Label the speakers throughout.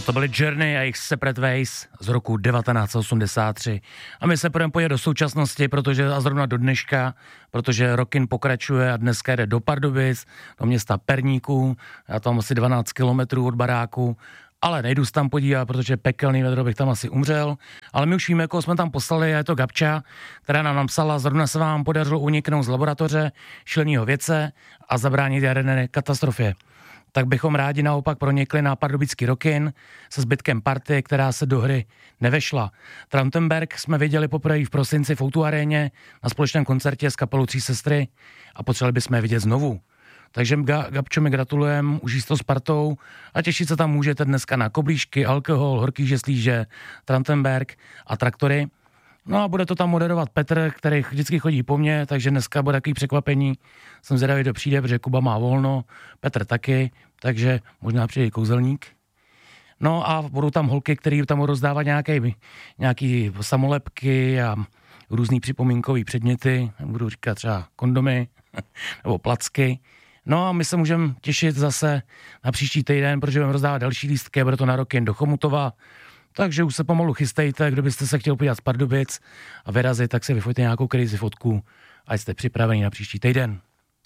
Speaker 1: To byly Journey a jejich Separate Ways z roku 1983. A my se budeme podívat do současnosti, protože a zrovna do dneška, protože Rockin pokračuje a dneska jde do Pardubic, do města Perníků, já tam asi 12 kilometrů od baráku, ale nejdu se tam podívat, protože pekelný vedro bych tam asi umřel, ale my už víme, koho jsme tam poslali, a je to Gabča, která nám napsala, zrovna se vám podařilo uniknout z laboratoře šílenýho vědce a zabránit jaderné katastrofě. Tak bychom rádi naopak pronikli na pardubický Rockin se zbytkem party, která se do hry nevešla. Trautenberg jsme viděli poprvé v prosinci v O2 aréně na společném koncertě s kapelou Tří sestry a potřebovali bychom je vidět znovu. Takže Gabčo, mi gratulujem, užij to s partou a těšit se tam můžete dneska na koblížky, alkohol, horký žeslíže, Trautenberg a traktory. No a bude to tam moderovat Petr, který vždycky chodí po mně, takže dneska bude takový překvapení. Jsem zvědavý, kdo přijde, protože Kuba má volno, Petr taky, takže možná přijde kouzelník. No a budou tam holky, který tam budou rozdávat nějaký samolepky a různý připomínkový předměty, budu říkat třeba kondomy nebo placky. No a my se můžeme těšit zase na příští týden, protože budeme rozdávat další lístky, bude to na Rockin do Chomutova. Takže už se pomalu chystejte, kdo byste se chtěl podívat z Pardubic a vyrazit, tak si vyfoťte nějakou crazy fotku a jste připraveni na příští týden.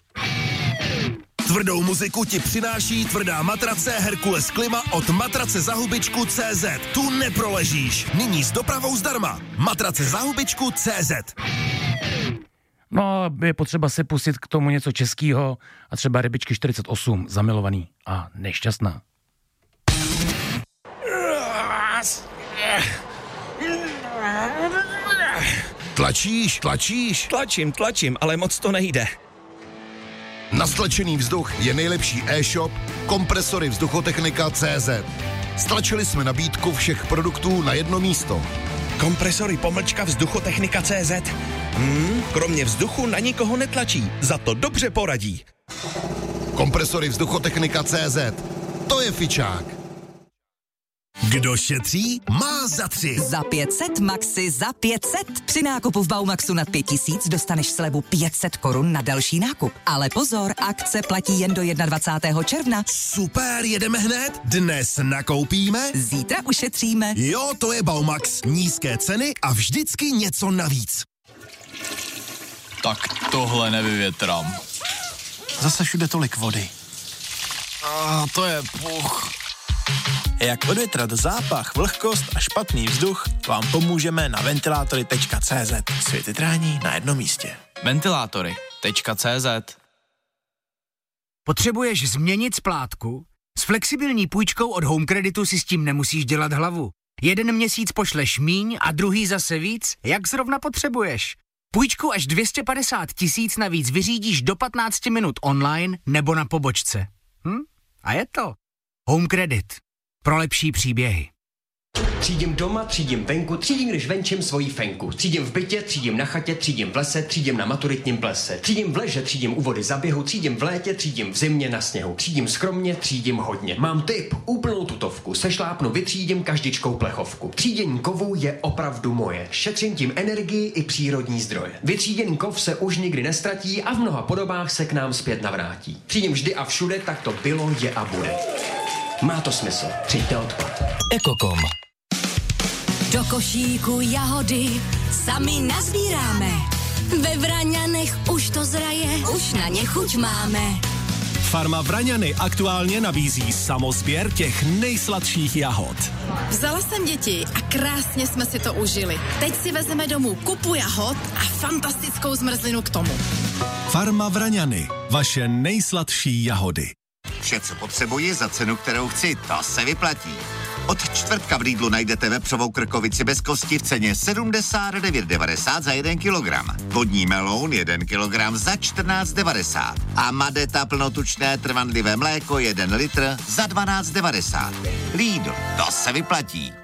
Speaker 2: Tvrdou muziku ti přináší tvrdá matrace Herkules Klima od matracezahubičku.cz. Tu neproležíš. Nyní s dopravou zdarma. Matracezahubičku.cz.
Speaker 1: No, je potřeba si pustit k tomu něco českýho a třeba Rybičky 48, Zamilovaný a nešťastná.
Speaker 2: Tlačíš?
Speaker 3: Tlačím, ale moc to nejde.
Speaker 2: Na stlačený vzduch je nejlepší e-shop Kompresory Vzduchotechnika.cz. Stlačili jsme nabídku všech produktů na jedno místo.
Speaker 3: Kompresory Vzduchotechnika.cz. Kromě vzduchu na nikoho netlačí, za to dobře poradí.
Speaker 2: Kompresory Vzduchotechnika.cz. To je fičák. Kdo šetří, má za 3.
Speaker 4: Za 500 Maxi za 500. Při nákupu v Baumaxu nad 5000 dostaneš slevu 500 korun na další nákup. Ale pozor, akce platí jen do 21. června.
Speaker 2: Super, jedeme hned? Dnes nakoupíme?
Speaker 4: Zítra ušetříme.
Speaker 2: Jo, to je Baumax. Nízké ceny a vždycky něco navíc.
Speaker 5: Tak tohle nevyvětrám. Zase všude tolik vody. To je puch.
Speaker 6: Jak odvětrat zápach, vlhkost a špatný vzduch, vám pomůžeme na ventilátory.cz. Světytrání na jednom místě.
Speaker 5: Ventilátory.cz.
Speaker 7: Potřebuješ změnit splátku? S flexibilní půjčkou od Home Creditu si s tím nemusíš dělat hlavu. Jeden měsíc pošleš míň a druhý zase víc, jak zrovna potřebuješ. Půjčku až 250 000 navíc vyřídíš do 15 minut online nebo na pobočce. A je to Home Credit. Pro lepší příběhy.
Speaker 8: Třídím doma, třídím venku, třídím, když venčím svojí fenku. Třídím v bytě, třídím na chatě, třídím v lese, třídím na maturitním plese. Třídím v leže, třídím u vody za běhu, třídím v létě, třídím v zimě na sněhu. Třídím skromně, třídím hodně. Mám tip, úplnou tutovku, sešlápnu, vytřídím každičkou plechovku. Třídění kovů je opravdu moje. Šetřím tím energii i přírodní zdroje. Vytříděný kov se už nikdy nestratí a v mnoha podobách se k nám zpět navrátí. Třídím vždy a všude, tak to bylo, je a bude. Má to smysl. Třiďte odpad.
Speaker 4: Ekokom. Do košíku jahody sami nazbíráme. Ve Vraňanech už to zraje, už na ně chuť máme.
Speaker 9: Farma Vraňany aktuálně nabízí samosběr těch nejsladších jahod.
Speaker 10: Vzala jsem děti a krásně jsme si to užili. Teď si vezmeme domů kupu jahod a fantastickou zmrzlinu k tomu.
Speaker 9: Farma Vraňany, vaše nejsladší jahody.
Speaker 11: Vše, co potřebuji za cenu, kterou chci, to se vyplatí. Od čtvrtka v Lidlu najdete vepřovou krkovici bez kosti v ceně 79,90 za 1 kilogram. Vodní meloun 1 kilogram za 14,90. A Madeta plnotučné trvanlivé mléko 1 litr za 12,90. Lidl, to se vyplatí.